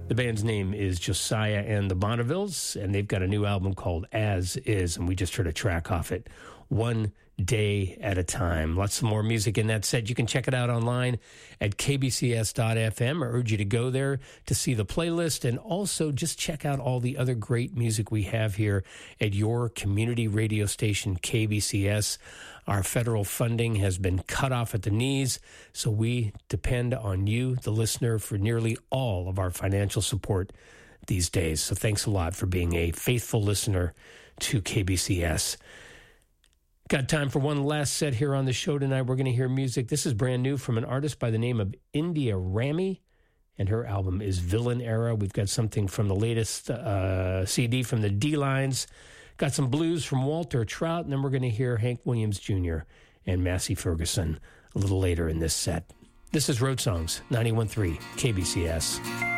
The band's name is Josiah and the Bonnevilles, and they've got a new album called As Is, and we just heard a track off it, One Day at a Time. Lots of more music in that set. You can check it out online at kbcs.fm. I urge you to go there to see the playlist, and also just check out all the other great music we have here at your community radio station, KBCS. Our federal funding has been cut off at the knees, so we depend on you, the listener, for nearly all of our financial support these days. So thanks a lot for being a faithful listener to KBCS. Got time for one last set here on the show tonight. We're going to hear music. This is brand new from an artist by the name of India Rami, and her album is Villain Era. We've got something from the latest CD from the D-Lines. Got some blues from Walter Trout, and then we're going to hear Hank Williams Jr. and Massey Ferguson a little later in this set. This is Road Songs, 91.3 KBCS.